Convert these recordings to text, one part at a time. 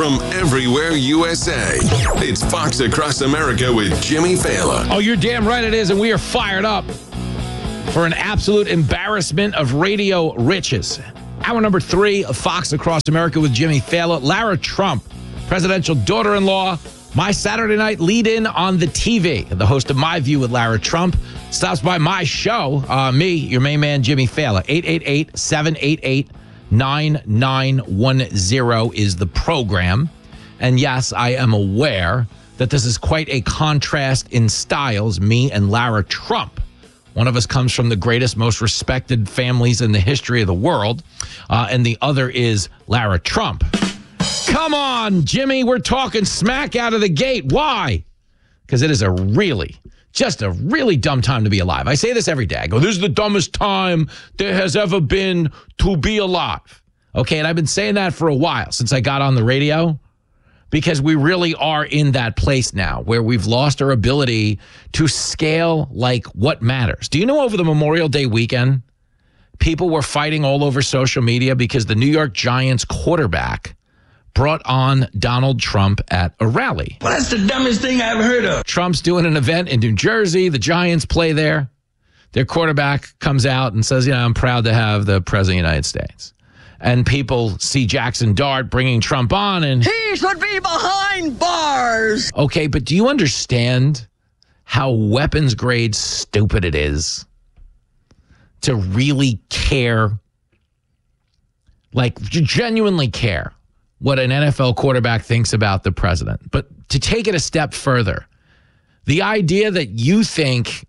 from everywhere USA. It's Fox Across America with Jimmy Fallon. Oh, you're damn right it is, and we are fired up for an absolute embarrassment of radio riches. Hour number 3 of Fox Across America with Jimmy Fallon. Lara Trump, presidential daughter-in-law, my Saturday night lead-in on the TV. The host of My View with Lara Trump stops by my show, me, your main man, Jimmy Fallon. 888-788-9910 is the program. And yes, I am aware that this is quite a contrast in styles, me and Lara Trump. One of us comes from the greatest, most respected families in the history of the world, and the other is Lara Trump. Come on, Jimmy, we're talking smack out of the gate. Why? Because it is just a really dumb time to be alive. I say this every day. I go, this is the dumbest time there has ever been to be alive. Okay, and I've been saying that for a while, since I got on the radio, because we really are in that place now where we've lost our ability to scale like what matters. Do you know over the Memorial Day weekend, people were fighting all over social media because the New York Giants quarterback brought on Donald Trump at a rally. Well, that's the dumbest thing I've heard of. Trump's doing an event in New Jersey. The Giants play there. Their quarterback comes out and says, I'm proud to have the President of the United States. And people see Jackson Dart bringing Trump on and... He should be behind bars. Okay, but do you understand how weapons grade stupid it is to really care, like genuinely care, what an NFL quarterback thinks about the president? But to take it a step further, the idea that you think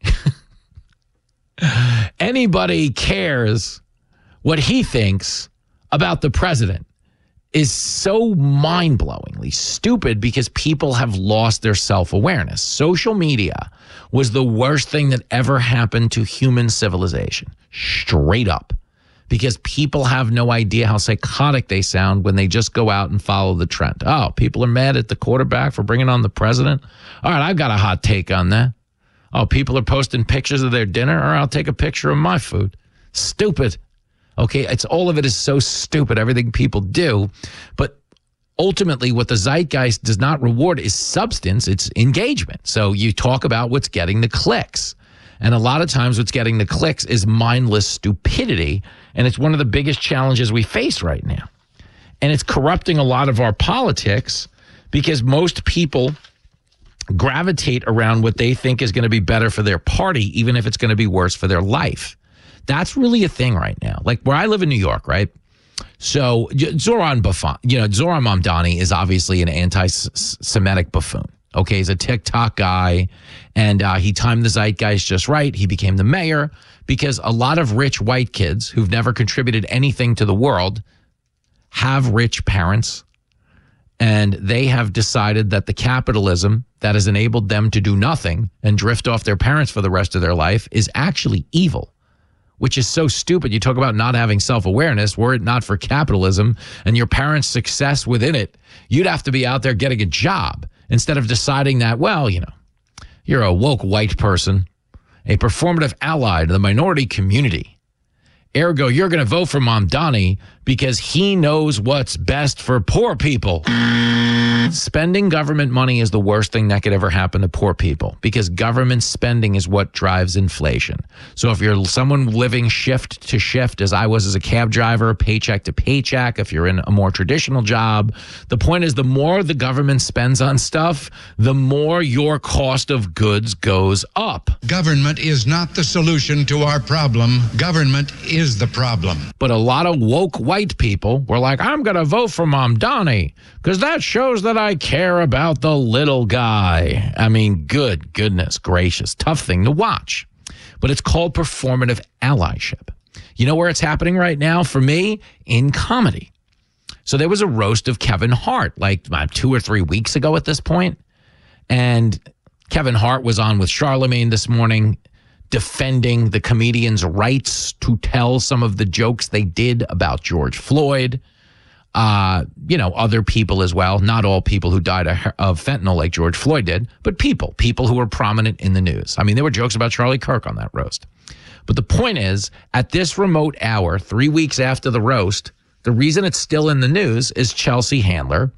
anybody cares what he thinks about the president is so mind-blowingly stupid because people have lost their self-awareness. Social media was the worst thing that ever happened to human civilization, straight up, because people have no idea how psychotic they sound when they just go out and follow the trend. Oh, people are mad at the quarterback for bringing on the president? All right, I've got a hot take on that. Oh, people are posting pictures of their dinner? Or I'll take a picture of my food. Stupid. Okay, all of it is so stupid, everything people do. But ultimately, what the zeitgeist does not reward is substance, it's engagement. So you talk about what's getting the clicks. And a lot of times what's getting the clicks is mindless stupidity. And it's one of the biggest challenges we face right now. And it's corrupting a lot of our politics because most people gravitate around what they think is going to be better for their party, even if it's going to be worse for their life. That's really a thing right now. Like where I live in New York, right? So Zoran Mamdani is obviously an anti-Semitic buffoon. Okay, he's a TikTok guy, and he timed the zeitgeist just right. He became the mayor because a lot of rich white kids who've never contributed anything to the world have rich parents, and they have decided that the capitalism that has enabled them to do nothing and drift off their parents for the rest of their life is actually evil, which is so stupid. You talk about not having self-awareness. Were it not for capitalism and your parents' success within it, you'd have to be out there getting a job instead of deciding that, well, you're a woke white person, a performative ally to the minority community. Ergo, you're going to vote for Mamdani because he knows what's best for poor people. Spending government money is the worst thing that could ever happen to poor people because government spending is what drives inflation. So if you're someone living shift to shift, as I was as a cab driver, paycheck to paycheck, if you're in a more traditional job, the point is the more the government spends on stuff, the more your cost of goods goes up. Government is not the solution to our problem. Government is the problem. But a lot of woke white people were like, I'm going to vote for Mamdani because that shows that I care about the little guy. I mean, goodness gracious, tough thing to watch. But it's called performative allyship. You know where it's happening right now for me? In comedy. So there was a roast of Kevin Hart like 2 or 3 weeks ago at this point. And Kevin Hart was on with Charlemagne this morning defending the comedian's rights to tell some of the jokes they did about George Floyd. Other people as well. Not all people who died of fentanyl like George Floyd did, but people who were prominent in the news. I mean, there were jokes about Charlie Kirk on that roast. But the point is, at this remote hour, 3 weeks after the roast, the reason it's still in the news is Chelsea Handler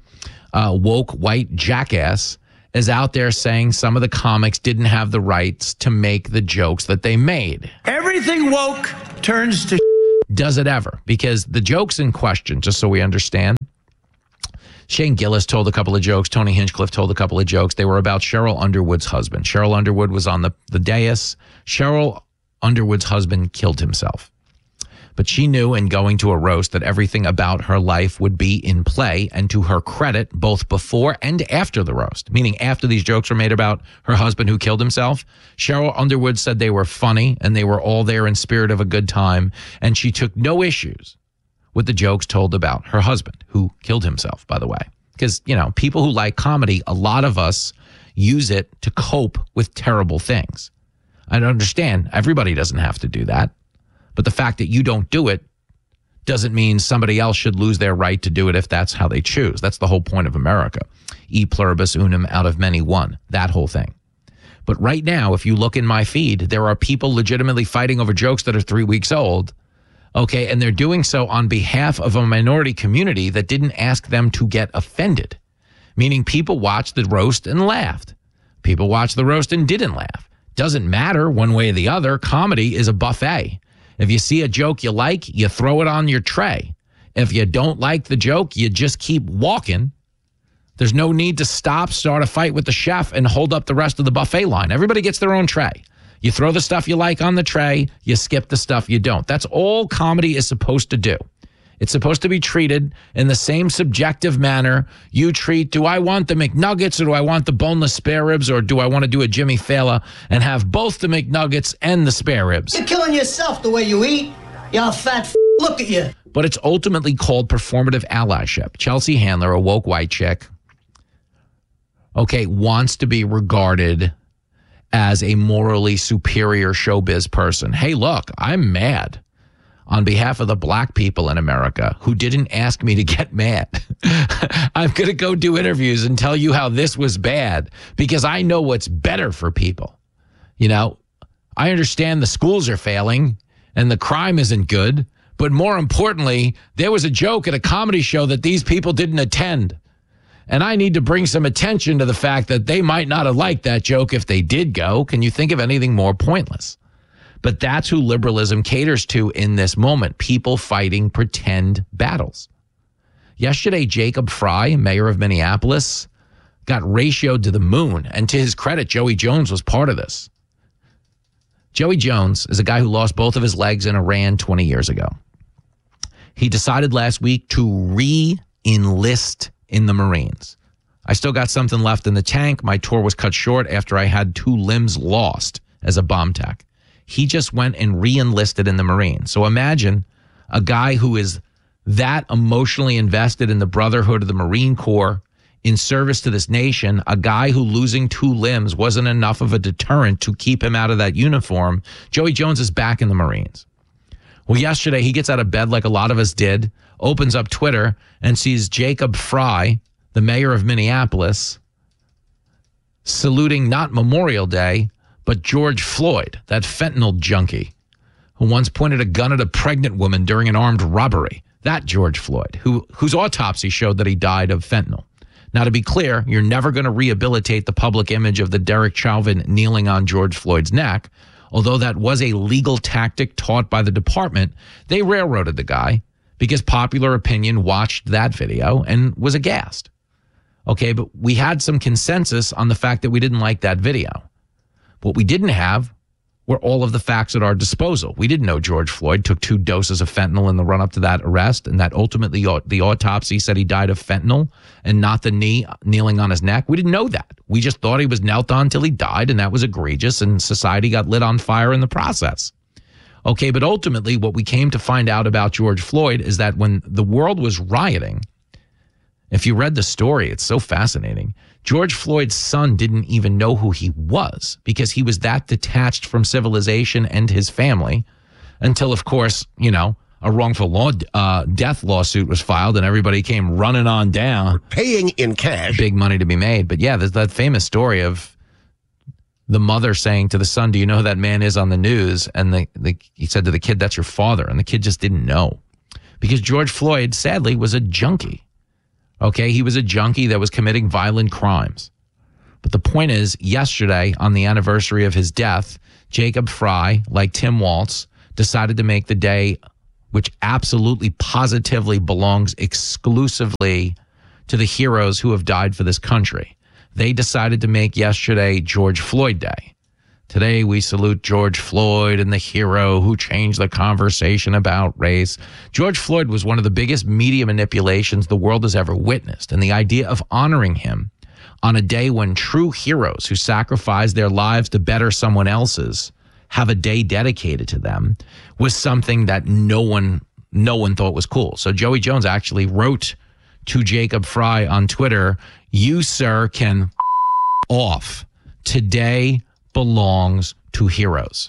woke white jackass is out there saying some of the comics didn't have the rights to make the jokes that they made. Everything woke turns to Does it ever? Because the jokes in question, just so we understand, Shane Gillis told a couple of jokes. Tony Hinchcliffe told a couple of jokes. They were about Cheryl Underwood's husband. Cheryl Underwood was on the dais. Cheryl Underwood's husband killed himself. But she knew in going to a roast that everything about her life would be in play, and to her credit, both before and after the roast, meaning after these jokes were made about her husband who killed himself, Cheryl Underwood said they were funny and they were all there in spirit of a good time, and she took no issues with the jokes told about her husband who killed himself, by the way. Because, you know, people who like comedy, a lot of us use it to cope with terrible things. I understand everybody doesn't have to do that. But the fact that you don't do it doesn't mean somebody else should lose their right to do it if that's how they choose. That's the whole point of America. E pluribus unum, out of many one, that whole thing. But right now, if you look in my feed, there are people legitimately fighting over jokes that are 3 weeks old. Okay, and they're doing so on behalf of a minority community that didn't ask them to get offended. Meaning people watched the roast and laughed. People watched the roast and didn't laugh. Doesn't matter one way or the other. Comedy is a buffet. If you see a joke you like, you throw it on your tray. If you don't like the joke, you just keep walking. There's no need to stop, start a fight with the chef, and hold up the rest of the buffet line. Everybody gets their own tray. You throw the stuff you like on the tray, you skip the stuff you don't. That's all comedy is supposed to do. It's supposed to be treated in the same subjective manner you treat, do I want the McNuggets or do I want the boneless spare ribs, or do I want to do a Jimmy Fallon and have both the McNuggets and the spare ribs? You're killing yourself the way you eat. You're fat f***. Look at you. But it's ultimately called performative allyship. Chelsea Handler, a woke white chick, okay, wants to be regarded as a morally superior showbiz person. Hey, look, I'm mad on behalf of the black people in America who didn't ask me to get mad. I'm going to go do interviews and tell you how this was bad because I know what's better for people. You know, I understand the schools are failing and the crime isn't good, but more importantly, there was a joke at a comedy show that these people didn't attend. And I need to bring some attention to the fact that they might not have liked that joke if they did go. Can you think of anything more pointless? But that's who liberalism caters to in this moment, people fighting pretend battles. Yesterday, Jacob Fry, mayor of Minneapolis, got ratioed to the moon. And to his credit, Joey Jones was part of this. Joey Jones is a guy who lost both of his legs in Iran 20 years ago. He decided last week to re-enlist in the Marines. I still got something left in the tank. My tour was cut short after I had 2 limbs lost as a bomb tech. He just went and re-enlisted in the Marines. So imagine a guy who is that emotionally invested in the brotherhood of the Marine Corps in service to this nation, a guy who losing 2 limbs wasn't enough of a deterrent to keep him out of that uniform. Joey Jones is back in the Marines. Well, yesterday he gets out of bed like a lot of us did, opens up Twitter and sees Jacob Fry, the mayor of Minneapolis, saluting not Memorial Day, but George Floyd, that fentanyl junkie who once pointed a gun at a pregnant woman during an armed robbery. That George Floyd, whose autopsy showed that he died of fentanyl. Now, to be clear, you're never going to rehabilitate the public image of the Derek Chauvin kneeling on George Floyd's neck. Although that was a legal tactic taught by the department, they railroaded the guy because popular opinion watched that video and was aghast. Okay, but we had some consensus on the fact that we didn't like that video. What we didn't have were all of the facts at our disposal. We didn't know George Floyd took 2 doses of fentanyl in the run-up to that arrest, and that ultimately the autopsy said he died of fentanyl and not the kneeling on his neck. We didn't know that. We just thought he was knelt on till he died, and that was egregious, and society got lit on fire in the process. Okay, but ultimately what we came to find out about George Floyd is that when the world was rioting, if you read the story, it's so fascinating. George Floyd's son didn't even know who he was because he was that detached from civilization and his family until, of course, you know, a wrongful death lawsuit was filed and everybody came running on down. Paying in cash. Big money to be made. But yeah, there's that famous story of the mother saying to the son, do you know who that man is on the news? And he said to the kid, that's your father. And the kid just didn't know because George Floyd, sadly, was a junkie. Okay, he was a junkie that was committing violent crimes. But the point is, yesterday, on the anniversary of his death, Jacob Frey, like Tim Waltz, decided to make the day, which absolutely positively belongs exclusively to the heroes who have died for this country. They decided to make yesterday George Floyd Day. Today, we salute George Floyd and the hero who changed the conversation about race. George Floyd was one of the biggest media manipulations the world has ever witnessed. And the idea of honoring him on a day when true heroes who sacrificed their lives to better someone else's have a day dedicated to them was something that no one thought was cool. So Joey Jones actually wrote to Jacob Frey on Twitter, "You, sir, can off. Today belongs to heroes."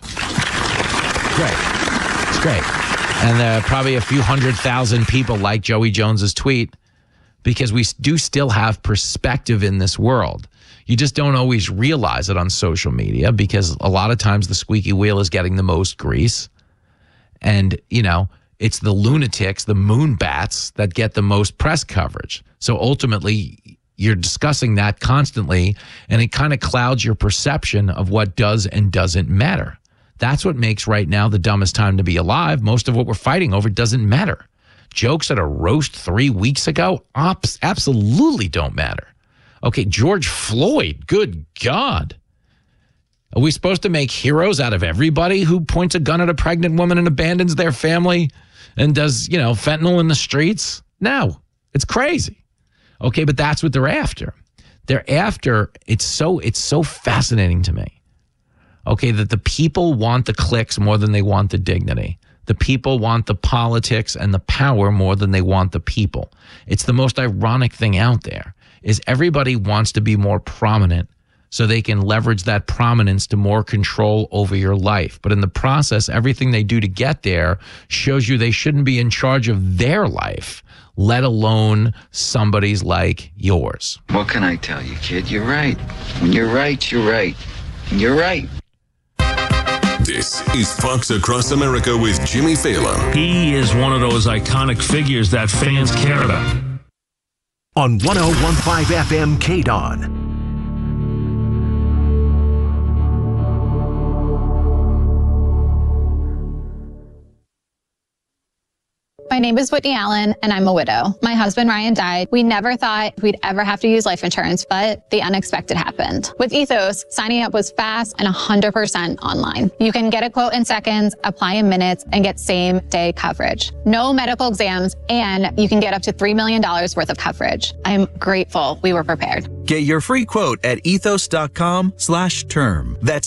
Great. It's great. And probably a few 100,000 people like Joey Jones's tweet, because we do still have perspective in this world. You just don't always realize it on social media, because a lot of times the squeaky wheel is getting the most grease. And, it's the lunatics, the moonbats, that get the most press coverage. So ultimately, you're discussing that constantly, and it kind of clouds your perception of what does and doesn't matter. That's what makes right now the dumbest time to be alive. Most of what we're fighting over doesn't matter. Jokes at a roast 3 weeks ago absolutely don't matter. Okay, George Floyd, good God. Are we supposed to make heroes out of everybody who points a gun at a pregnant woman and abandons their family and does, fentanyl in the streets? No, it's crazy. Okay, but that's what they're after. They're after, it's so fascinating to me, okay, that the people want the clicks more than they want the dignity. The people want the politics and the power more than they want the people. It's the most ironic thing out there, is everybody wants to be more prominent so they can leverage that prominence to more control over your life. But in the process, everything they do to get there shows you they shouldn't be in charge of their life, let alone somebody's like yours. What can I tell you, kid? You're right. When you're right, you're right. And you're right. This is Fox Across America with Jimmy Fallon. He is one of those iconic figures that fans care about. On 101.5 FM KDON. My name is Whitney Allen, and I'm a widow. My husband, Ryan, died. We never thought we'd ever have to use life insurance, but the unexpected happened. With Ethos, signing up was fast and 100% online. You can get a quote in seconds, apply in minutes, and get same-day coverage. No medical exams, and you can get up to $3 million worth of coverage. I'm grateful we were prepared. Get your free quote at ethos.com/term. That's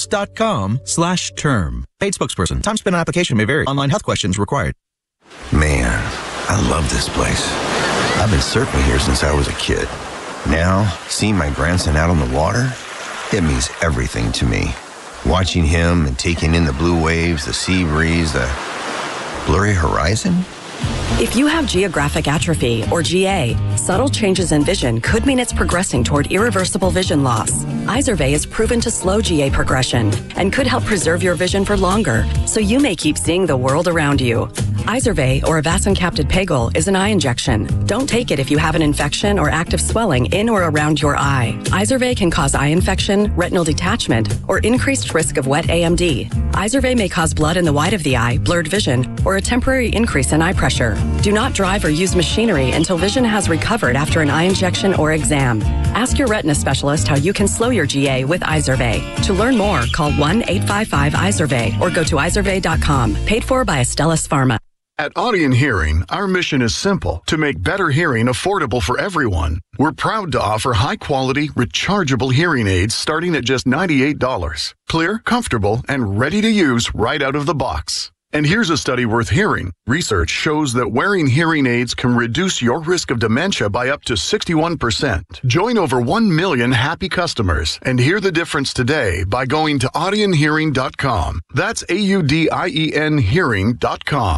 ethos.com/term. Paid spokesperson. Time spent on application may vary. Online health questions required. Man, I love this place. I've been surfing here since I was a kid. Now, seeing my grandson out on the water, it means everything to me. Watching him and taking in the blue waves, the sea breeze, the blurry horizon. If you have geographic atrophy, or GA, subtle changes in vision could mean it's progressing toward irreversible vision loss. Izervay is proven to slow GA progression and could help preserve your vision for longer, so you may keep seeing the world around you. Izervay, or avacincaptad pegol, is an eye injection. Don't take it if you have an infection or active swelling in or around your eye. Izervay can cause eye infection, retinal detachment, or increased risk of wet AMD. Izervay may cause blood in the white of the eye, blurred vision, or a temporary increase in eye pressure. Do not drive or use machinery until vision has recovered after an eye injection or exam. Ask your retina specialist how you can slow your GA with Izervay. To learn more, call 1-855-IZERVAY or go to izervay.com. Paid for by Astellas Pharma. At Audion Hearing, our mission is simple: to make better hearing affordable for everyone. We're proud to offer high-quality, rechargeable hearing aids starting at just $98. Clear, comfortable, and ready to use right out of the box. And here's a study worth hearing. Research shows that wearing hearing aids can reduce your risk of dementia by up to 61%. Join over 1 million happy customers and hear the difference today by going to audionhearing.com. That's AUDIEN hearing.com.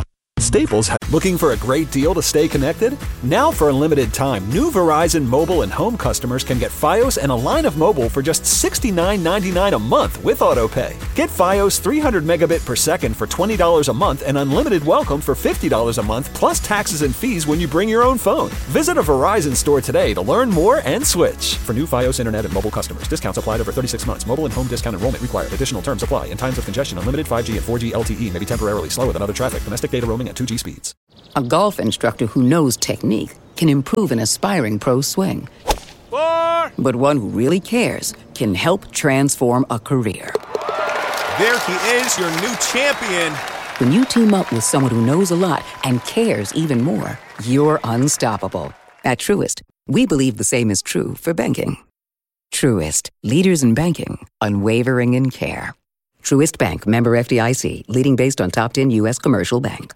Staples. Looking for a great deal to stay connected? Now for a limited time, new Verizon Mobile and Home customers can get Fios and a line of mobile for just $69.99 a month with AutoPay. Get Fios 300 megabit per second for $20 a month and unlimited welcome for $50 a month plus taxes and fees when you bring your own phone. Visit a Verizon store today to learn more and switch. For new Fios internet and mobile customers, discounts applied over 36 months. Mobile and home discount enrollment required. Additional terms apply. In times of congestion, unlimited 5G and 4G LTE may be temporarily slower than other traffic. Domestic data roaming at 2G speeds. A golf instructor who knows technique can improve an aspiring pro's swing. But one who really cares can help transform a career. There he is, your new champion. When you team up with someone who knows a lot and cares even more, you're unstoppable. At Truist, we believe the same is true for banking. Truist, leaders in banking, unwavering in care. Truist Bank, member FDIC, leading based on top 10 U.S. commercial bank.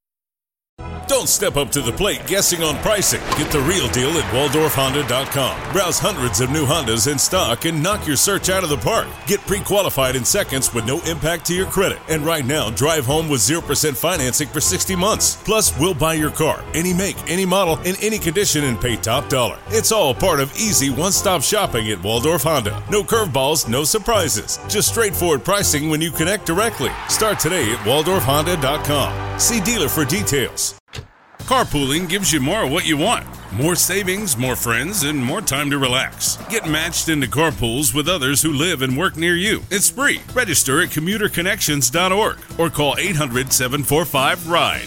Don't step up to the plate guessing on pricing. Get the real deal at WaldorfHonda.com. Browse hundreds of new Hondas in stock and knock your search out of the park. Get pre-qualified in seconds with no impact to your credit. And right now, drive home with 0% financing for 60 months. Plus, we'll buy your car, any make, any model, in any condition, and pay top dollar. It's all part of easy one-stop shopping at Waldorf Honda. No curveballs, no surprises. Just straightforward pricing when you connect directly. Start today at WaldorfHonda.com. See dealer for details. Carpooling gives you more of what you want. More savings, more friends, and more time to relax. Get matched into carpools with others who live and work near you. It's free. Register at commuterconnections.org or call 800-745-RIDE.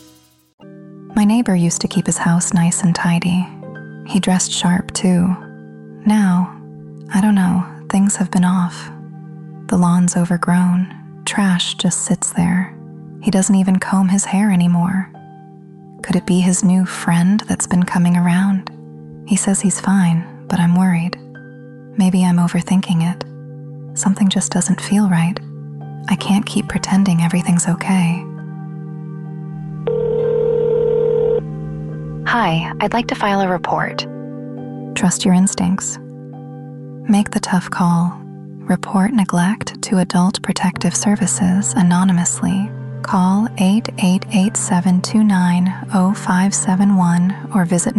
My neighbor used to keep his house nice and tidy. He dressed sharp, too. Now, I don't know, things have been off. The lawn's overgrown. Trash just sits there. He doesn't even comb his hair anymore. Could it be his new friend that's been coming around? He says he's fine, but I'm worried. Maybe I'm overthinking it. Something just doesn't feel right. I can't keep pretending everything's okay. Hi, I'd like to file a report. Trust your instincts. Make the tough call. Report neglect to Adult Protective Services anonymously. Call 888-729-0571 or visit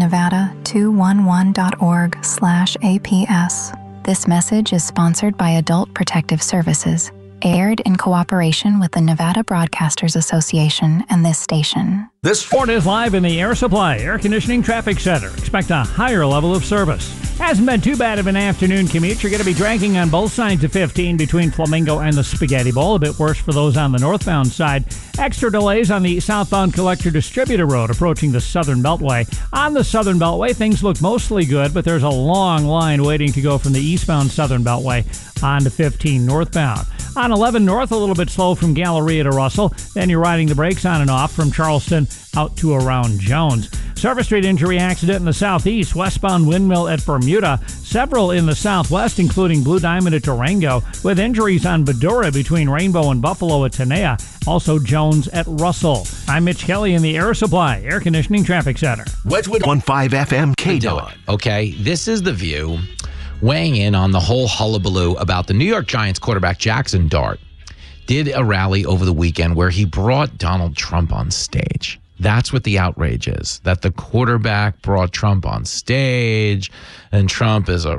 nevada211.org/APS. This message is sponsored by Adult Protective Services, aired in cooperation with the Nevada Broadcasters Association and this station. This Ford is live in the Air Supply Air Conditioning Traffic Center. Expect a higher level of service. Hasn't been too bad of an afternoon commute. You're going to be dragging on both sides of 15 between Flamingo and the Spaghetti Bowl. A bit worse for those on the northbound side. Extra delays on the southbound Collector Distributor Road approaching the Southern Beltway. On the Southern Beltway, things look mostly good, but there's a long line waiting to go from the eastbound Southern Beltway on to 15 northbound. On 11 north, a little bit slow from Galleria to Russell. Then you're riding the brakes on and off from Charleston out to around Jones. Service Street injury accident in the southeast, westbound Windmill at Bermuda. Several in the southwest, including Blue Diamond at Durango, with injuries on Badura between Rainbow and Buffalo at Tenaya. Also Jones at Russell. I'm Mitch Kelly in the Air Supply Air Conditioning Traffic Center. Wedgwood 15 FM KDON. Okay, this is The View weighing in on the whole hullabaloo about the New York Giants quarterback Jackson Dart did a rally over the weekend where he brought Donald Trump on stage. That's what the outrage is, that the quarterback brought Trump on stage and Trump is a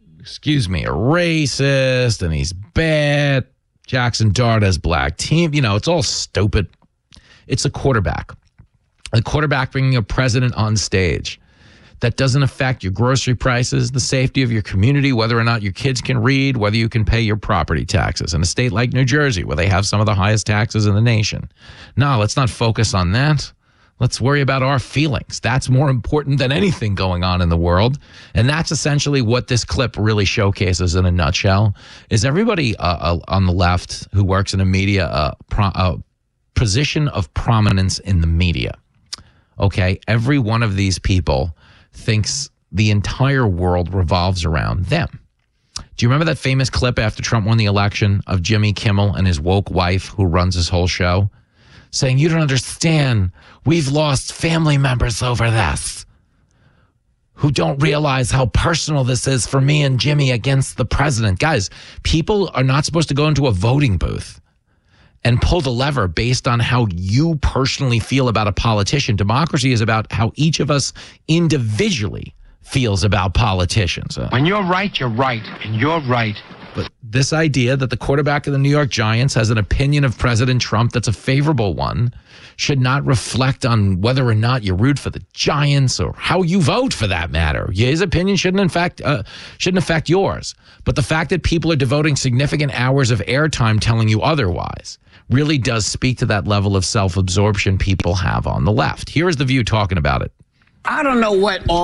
racist and he's bad. Jackson Dart has black team. You know, it's all stupid. It's a quarterback. A quarterback bringing a president on stage. That doesn't affect your grocery prices, the safety of your community, whether or not your kids can read, whether you can pay your property taxes in a state like New Jersey, where they have some of the highest taxes in the nation. No, let's not focus on that. Let's worry about our feelings. That's more important than anything going on in the world. And that's essentially what this clip really showcases in a nutshell, is everybody on the left who works in a media position of prominence in the media. Okay, every one of these people thinks the entire world revolves around them. Do you remember that famous clip after Trump won the election of Jimmy Kimmel and his woke wife who runs his whole show saying, "You don't understand, we've lost family members over this, who don't realize how personal this is for me and Jimmy against the president." Guys, people are not supposed to go into a voting booth and pull the lever based on how you personally feel about a politician. Democracy is about how each of us individually feels about politicians. When you're right, you're right, and you're right. But this idea that the quarterback of the New York Giants has an opinion of President Trump that's a favorable one should not reflect on whether or not you root for the Giants or how you vote, for that matter. His opinion shouldn't affect yours. But the fact that people are devoting significant hours of airtime telling you otherwise really does speak to that level of self-absorption people have on the left. Here is The View talking about it. I don't know what all